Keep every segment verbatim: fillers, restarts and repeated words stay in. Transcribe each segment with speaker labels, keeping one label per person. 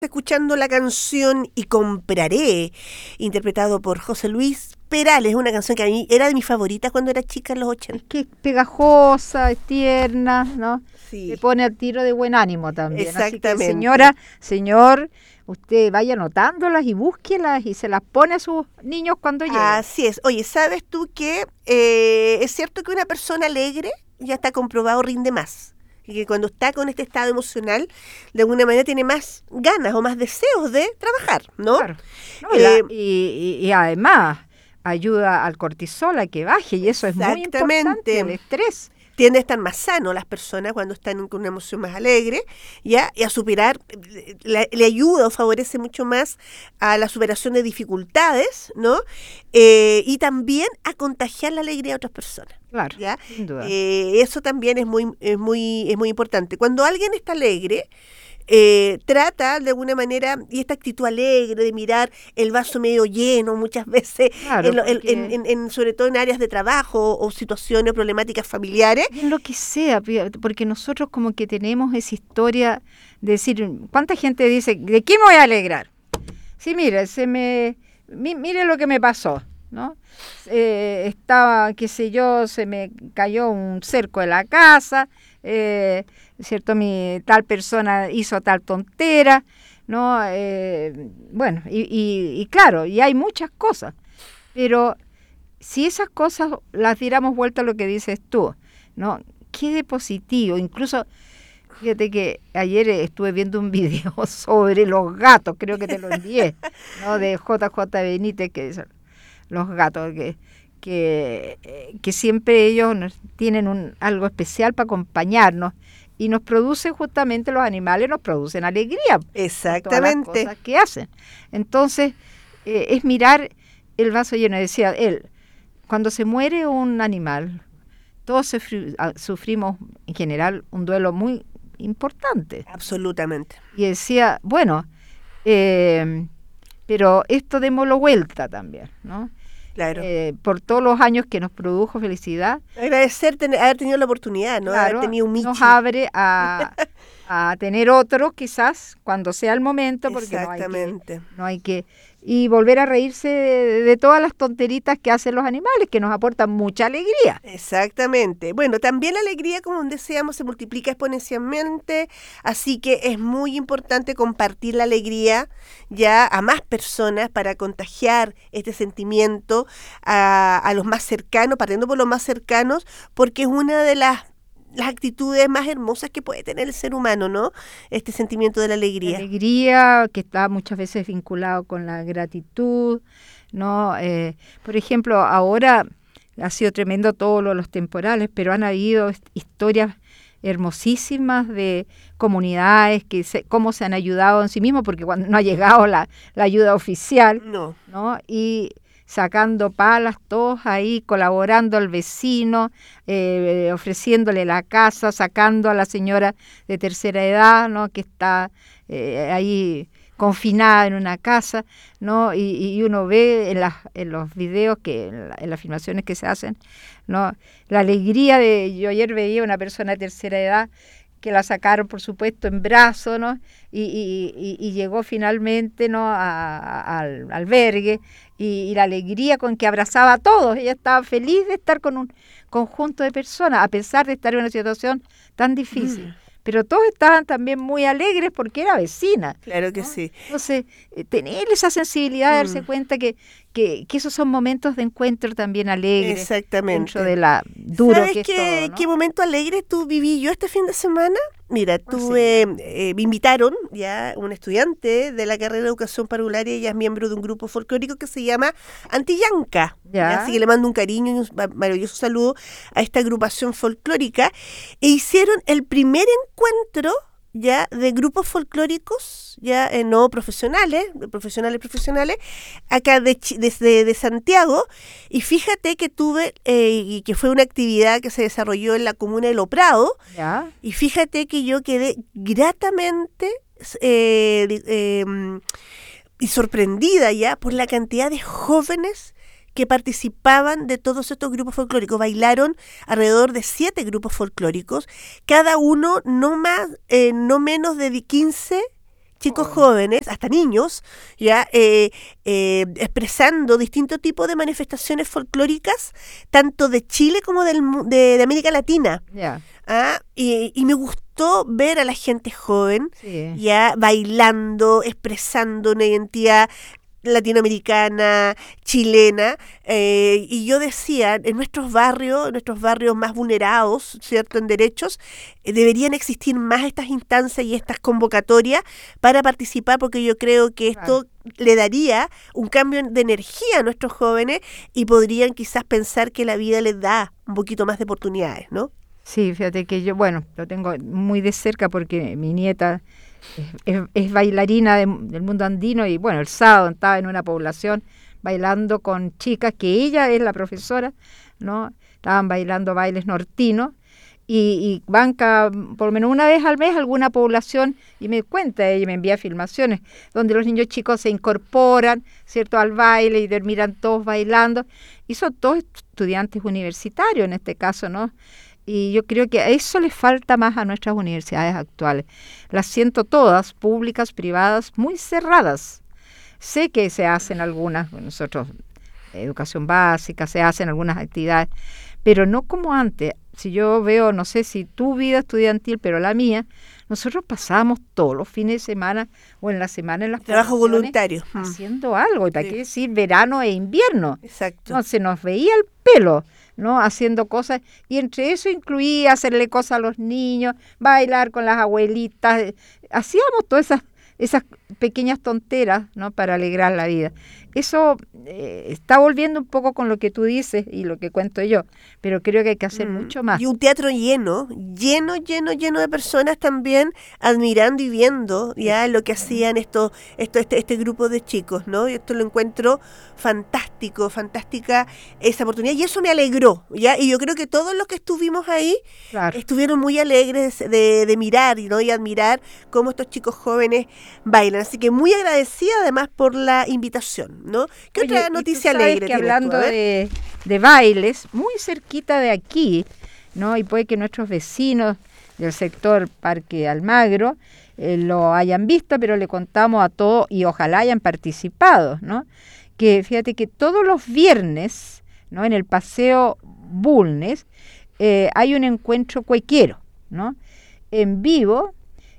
Speaker 1: Escuchando la canción Y Compraré, interpretado por José Luis Perales, una canción que a mí era de mis favoritas cuando era chica en los ochenta.
Speaker 2: Es que es pegajosa, es tierna, ¿no?
Speaker 1: Sí.
Speaker 2: Se pone al tiro de buen ánimo también.
Speaker 1: Exactamente.
Speaker 2: Así que, señora, señor, usted vaya anotándolas y búsquelas y se las pone a sus niños cuando lleguen.
Speaker 1: Así es. Oye, ¿sabes tú que eh, es cierto que una persona alegre, ya está comprobado, rinde más? Y que cuando está con este estado emocional, de alguna manera tiene más ganas o más deseos de trabajar, ¿no?
Speaker 2: Claro. No, y, la-
Speaker 1: Eh,
Speaker 2: y- y- y además ayuda al cortisol a que baje y eso es muy
Speaker 1: Exactamente.
Speaker 2: importante, el estrés.
Speaker 1: Tiende a estar más sano las personas cuando están con una emoción más alegre, ¿ya? Y a superar, le, le ayuda o favorece mucho más a la superación de dificultades, ¿no? Eh, y también a contagiar la alegría a otras personas.
Speaker 2: Claro,
Speaker 1: ¿Ya?
Speaker 2: sin duda.
Speaker 1: Eh, eso también es muy, es muy, es muy importante. Cuando alguien está alegre, eh, trata de alguna manera, y esta actitud alegre de mirar el vaso medio lleno muchas veces,
Speaker 2: Claro,
Speaker 1: en lo- en-
Speaker 2: porque-
Speaker 1: en- en- en- sobre todo en áreas de trabajo o situaciones problemáticas familiares.
Speaker 2: Y en lo que sea, pi- porque nosotros como que tenemos esa historia de decir, ¿cuánta gente dice, ¿de qué me voy a alegrar? Sí, mire, se me, mi- mire lo que me pasó, ¿no? Eh, estaba, qué sé yo, se me cayó un cerco de la casa, eh, ¿cierto? Mi tal persona hizo tal tontera, ¿no? Eh, bueno, y, y, y claro, y hay muchas cosas, pero si esas cosas las diéramos vuelta a lo que dices tú, ¿no? ¿Qué de positivo? Incluso, fíjate que ayer estuve viendo un video sobre los gatos, creo que te lo envié, ¿no? De J J Benítez, que dice, los gatos, que, que, eh, que siempre ellos nos tienen un, algo especial para acompañarnos y nos producen justamente los animales, nos producen alegría. Todas las
Speaker 1: Exactamente.
Speaker 2: cosas que hacen. Entonces, eh, es mirar el vaso lleno. Decía él, cuando se muere un animal, todos sufri- ah, sufrimos en general un duelo muy importante.
Speaker 1: Absolutamente.
Speaker 2: Y decía, bueno, eh, pero esto démoslo vuelta también, ¿no?
Speaker 1: Claro.
Speaker 2: Eh, por todos los años que nos produjo felicidad,
Speaker 1: Agradecer ten- haber tenido la oportunidad, ¿no?
Speaker 2: claro,
Speaker 1: Haber tenido un Michi.
Speaker 2: nos abre a, a tener otro quizás cuando sea el momento, porque no hay que,
Speaker 1: Exactamente.
Speaker 2: no hay que y volver a reírse de, de todas las tonteritas que hacen los animales, que nos aportan mucha alegría.
Speaker 1: Exactamente. Bueno, también la alegría, como decíamos, se multiplica exponencialmente, así que es muy importante compartir la alegría ya a más personas para contagiar este sentimiento a, a los más cercanos, partiendo por los más cercanos, porque es una de las las actitudes más hermosas que puede tener el ser humano, ¿no? Este sentimiento de la
Speaker 2: La
Speaker 1: alegría.
Speaker 2: alegría que está muchas veces vinculado con la gratitud, ¿no? Eh, por ejemplo, ahora ha sido tremendo todos lo- los temporales, pero han habido hist- historias hermosísimas de comunidades que se, cómo se han ayudado en sí mismos, porque cuando no ha llegado la, la ayuda oficial,
Speaker 1: No.
Speaker 2: ¿no? Y sacando palas todos ahí, colaborando al vecino, eh, ofreciéndole la casa, sacando a la señora de tercera edad, ¿no? Que está eh, ahí confinada en una casa, ¿no? Y, y uno ve en, las, en los videos, que en, la- en las filmaciones que se hacen, ¿no? La alegría de... Yo ayer veía una persona de tercera edad que la sacaron, por supuesto, en brazos, ¿no? Y, y- y- y llegó finalmente, ¿no? a- a- al albergue y, y la alegría con que abrazaba a todos. Ella estaba feliz de estar con un conjunto de personas, a pesar de estar en una situación tan difícil.
Speaker 1: Mm.
Speaker 2: Pero todos estaban también muy alegres porque era vecina.
Speaker 1: Claro que
Speaker 2: ¿no?
Speaker 1: sí.
Speaker 2: Entonces, eh, tener esa sensibilidad de darse
Speaker 1: Mm.
Speaker 2: cuenta que, que, que esos son momentos de encuentro también alegres
Speaker 1: Exactamente.
Speaker 2: dentro de la duro
Speaker 1: ¿Sabes
Speaker 2: que es
Speaker 1: qué,
Speaker 2: todo, ¿no?
Speaker 1: qué momento alegre tú viví yo este fin de semana? Mira, tuve, eh, me invitaron ya un estudiante de la carrera de educación parvularia, ella es miembro de un grupo folclórico que se llama Antillanca.
Speaker 2: Ya.
Speaker 1: Así que le mando un cariño y un ma- maravilloso saludo a esta agrupación folclórica. E hicieron el primer encuentro ya de grupos folclóricos, ya eh, no profesionales, de profesionales profesionales, acá de, Chi- desde de Santiago, y fíjate que tuve, eh, y que fue una actividad que se desarrolló en la comuna de Lo Prado,
Speaker 2: Ya.
Speaker 1: y fíjate que yo quedé gratamente eh, eh, y sorprendida ya por la cantidad de jóvenes que participaban de todos estos grupos folclóricos. Bailaron alrededor de siete grupos folclóricos, cada uno no más, eh, no menos de quince chicos jóvenes, hasta niños, ya eh, eh, expresando distintos tipos de manifestaciones folclóricas, tanto de Chile como del, mu- de, de América Latina.
Speaker 2: Ya,
Speaker 1: ¿Ah? Y, y me gustó ver a la gente joven
Speaker 2: sí.
Speaker 1: ya bailando, expresando una identidad latinoamericana, chilena, eh, y yo decía, en nuestros barrios, en nuestros barrios más vulnerados, ¿cierto?, en derechos, eh, deberían existir más estas instancias y estas convocatorias para participar, porque yo creo que esto
Speaker 2: Claro.
Speaker 1: le daría un cambio de energía a nuestros jóvenes y podrían quizás pensar que la vida les da un poquito más de oportunidades, ¿no?
Speaker 2: Sí, fíjate que yo, bueno, lo tengo muy de cerca porque mi nieta es, es- es bailarina de- del mundo andino y bueno, el sábado estaba en una población bailando con chicas que ella es la profesora, ¿no? Estaban bailando bailes nortinos y, y van cada, por lo menos una vez al mes a alguna población y me cuenta, ella me envía filmaciones donde los niños chicos se incorporan, ¿cierto?, al baile y terminan todos bailando y son todos estudiantes universitarios en este caso, ¿no? Y yo creo que a eso le falta más a nuestras universidades actuales. Las siento todas, públicas, privadas, muy cerradas. Sé que se hacen algunas, bueno, nosotros, educación básica, se hacen algunas actividades, pero no como antes. Si yo veo, no sé si tu vida estudiantil, pero la mía, nosotros pasábamos todos los fines de semana o en la semana en las
Speaker 1: Trabajo
Speaker 2: poblaciones
Speaker 1: voluntario. Mm,
Speaker 2: haciendo algo. ¿Y para
Speaker 1: sí,
Speaker 2: qué decir verano e invierno?
Speaker 1: exacto.
Speaker 2: No, se nos veía el pelo, ¿no? Haciendo cosas, y entre eso incluía hacerle cosas a los niños, bailar con las abuelitas, eh, hacíamos todas esas, esas pequeñas tonteras, ¿no? Para alegrar la vida. Eso eh, está volviendo un poco con lo que tú dices y lo que cuento yo, pero creo que hay que hacer
Speaker 1: Mm,
Speaker 2: mucho más.
Speaker 1: Y un teatro lleno, lleno, lleno, lleno de personas también admirando y viendo ya lo que hacían estos, esto, este, este grupo de chicos, ¿no? Y esto lo encuentro fantástico, fantástica esa oportunidad y eso me alegró, ¿ya? Y yo creo que todos los que estuvimos ahí
Speaker 2: Claro.
Speaker 1: estuvieron muy alegres de, de mirar y no y admirar cómo estos chicos jóvenes bailan. Así que muy agradecida además por la invitación, ¿no? ¿Qué
Speaker 2: Oye,
Speaker 1: otra
Speaker 2: y tú
Speaker 1: noticia
Speaker 2: sabes
Speaker 1: alegre
Speaker 2: que
Speaker 1: tienes tú?
Speaker 2: hablando
Speaker 1: A ver.
Speaker 2: de, de bailes, muy cerquita de aquí, ¿no? Y puede que nuestros vecinos del sector Parque Almagro eh, lo hayan visto, pero le contamos a todos y ojalá hayan participado, ¿no? Que fíjate que todos los viernes, ¿no? En el Paseo Bulnes eh, hay un encuentro cuequero, ¿no? En vivo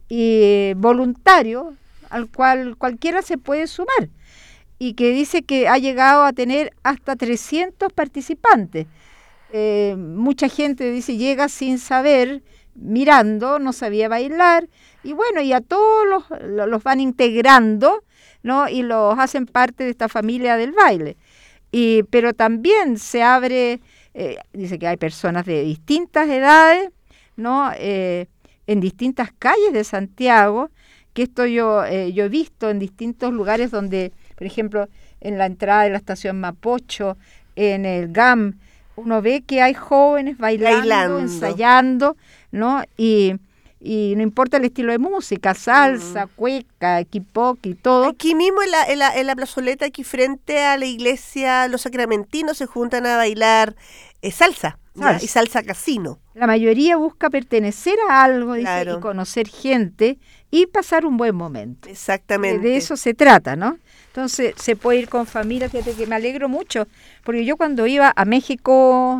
Speaker 2: y voluntario al cual cualquiera se puede sumar y que dice que ha llegado a tener hasta trescientos participantes. Eh, mucha gente dice llega sin saber, mirando, no sabía bailar y bueno, y a todos los, lo- los van integrando, ¿no? Y los hacen parte de esta familia del baile. Y, pero también se abre, eh, dice que hay personas de distintas edades, ¿no? Eh, en distintas calles de Santiago, que esto yo, eh, yo he visto en distintos lugares donde, por ejemplo, en la entrada de la estación Mapocho, en el G A M, uno ve que hay jóvenes bailando,
Speaker 1: Bailando.
Speaker 2: ensayando, ¿no? Y, y no importa el estilo de música, salsa, cueca, kipoki, todo.
Speaker 1: Aquí mismo en la, en, la, en la plazoleta, aquí frente a la iglesia, los sacramentinos se juntan a bailar eh, salsa, ¿ya?
Speaker 2: Salsa.
Speaker 1: Y salsa casino.
Speaker 2: La mayoría busca pertenecer a algo, dice,
Speaker 1: Claro.
Speaker 2: y conocer gente y pasar un buen momento.
Speaker 1: Exactamente.
Speaker 2: De eso se trata, ¿no? Entonces se puede ir con familia, fíjate que me alegro mucho, porque yo cuando iba a México,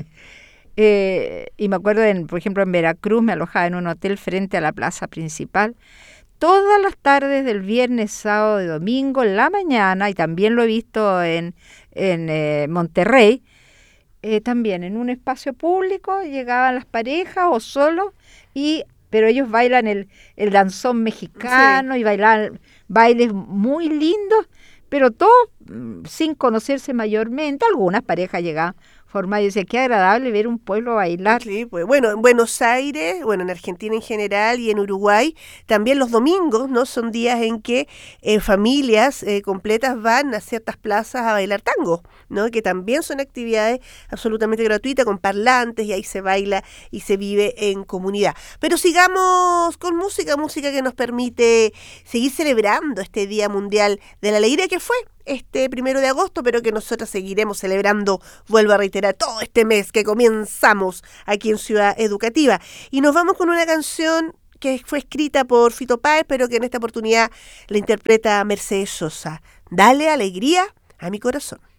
Speaker 2: eh, y me acuerdo, en, por ejemplo, en Veracruz, me alojaba en un hotel frente a la plaza principal, todas las tardes del viernes, sábado y domingo, en la mañana, y también lo he visto en, en eh, Monterrey, eh, también en un espacio público llegaban las parejas o solos, y pero ellos bailan el, el danzón mexicano y bailan bailes muy lindos, pero todos mm, sin conocerse mayormente. Algunas parejas llegaban formadas y decían, qué agradable ver un pueblo bailar.
Speaker 1: Sí, pues bueno, en Buenos Aires, bueno, en Argentina en general y en Uruguay, también los domingos, ¿no? Son días en que eh, familias eh, completas van a ciertas plazas a bailar tango, ¿no? Que también son actividades absolutamente gratuitas, con parlantes, y ahí se baila y se vive en comunidad. Pero sigamos con música, música que nos permite seguir celebrando este Día Mundial de la Alegría, que fue este primero de agosto, pero que nosotros seguiremos celebrando, vuelvo a reiterar, todo este mes que comenzamos aquí en Ciudad Educativa. Y nos vamos con una canción que fue escrita por Fito Páez, pero que en esta oportunidad la interpreta Mercedes Sosa. Dale alegría a mi corazón.